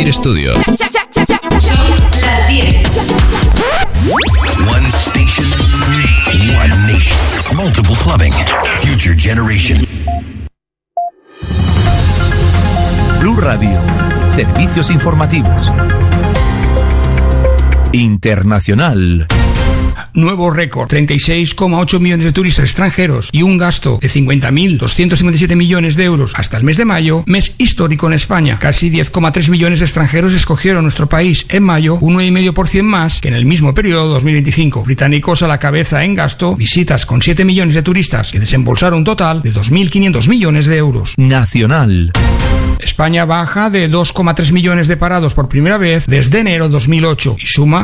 Air Studio. Son las 10. One station, one nation. Multiple clubbing. Future generation. Blue Radio. Servicios informativos. Internacional. Nuevo récord, 36,8 millones de turistas extranjeros y un gasto de 50.257 millones de euros hasta el mes de mayo, mes histórico en España. Casi 10,3 millones de extranjeros escogieron nuestro país en mayo, un 9,5% más que en el mismo periodo 2025. Británicos a la cabeza en gasto, visitas con 7 millones de turistas que desembolsaron un total de 2.500 millones de euros. Nacional. España baja de 2,3 millones de parados por primera vez desde enero 2008 y suma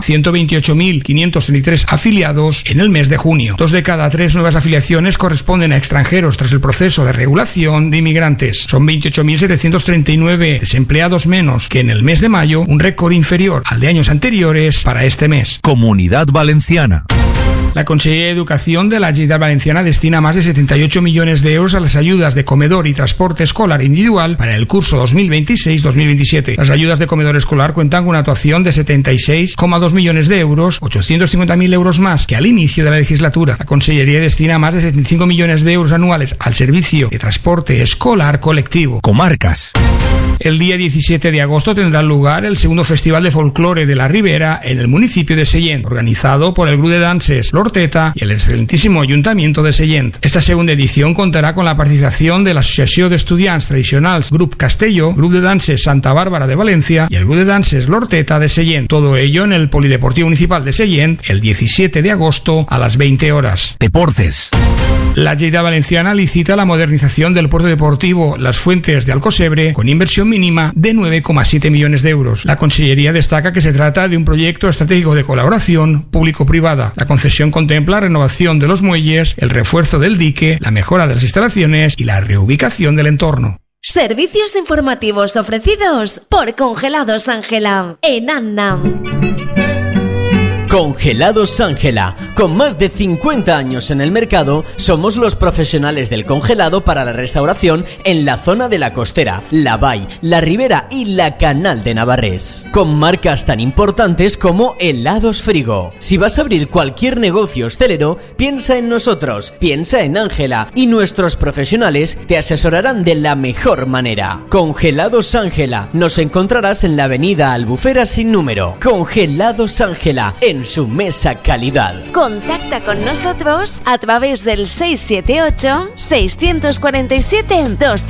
128.533 afiliados en el mes de junio. 2 de cada 3 nuevas afiliaciones corresponden a extranjeros tras el proceso de regulación de inmigrantes. Son 28.739 desempleados menos que en el mes de mayo, un récord inferior al de años anteriores para este mes. Comunidad Valenciana. La Consellería de Educación de la Generalitat Valenciana destina más de 78 millones de euros a las ayudas de comedor y transporte escolar individual para el curso 2026-2027. Las ayudas de comedor escolar cuentan con una actuación de 76,2 millones de euros, 850.000 euros más que al inicio de la legislatura. La Consellería destina más de 75 millones de euros anuales al servicio de transporte escolar colectivo. Comarcas. El día 17 de agosto tendrá lugar el segundo Festival de Folclore de la Ribera en el municipio de Sellent, organizado por el Grup de Danses L'Horteta y el excelentísimo Ayuntamiento de Sellent. Esta segunda edición contará con la participación de l'Associació d'Estudiants Tradicionals Grup Castelló, Grup de Danses Santa Bárbara de Valencia y el Grup de Danses L'Horteta de Sellent. Todo ello en el Polideportivo Municipal de Sellent el 17 de agosto a las 20 horas. Deportes. La Generalitat Valenciana licita la modernización del puerto deportivo Las Fuentes de Alcocebre con inversión mínima de 9,7 millones de euros. La Consellería destaca que se trata de un proyecto estratégico de colaboración público-privada. La concesión contempla la renovación de los muelles, el refuerzo del dique, la mejora de las instalaciones y la reubicación del entorno. Servicios informativos ofrecidos por Congelados Ángela en Annam. Congelados Ángela. Con más de 50 años en el mercado, somos los profesionales del congelado para la restauración en la zona de la Costera, la Vall, la Ribera y la Canal de Navarrés. Con marcas tan importantes como Helados Frigo. Si vas a abrir cualquier negocio hostelero, piensa en nosotros, piensa en Ángela y nuestros profesionales te asesorarán de la mejor manera. Congelados Ángela. Nos encontrarás en la avenida Albufera sin número. Congelados Ángela, en su mesa calidad. Contacta con nosotros a través del 678 647 200.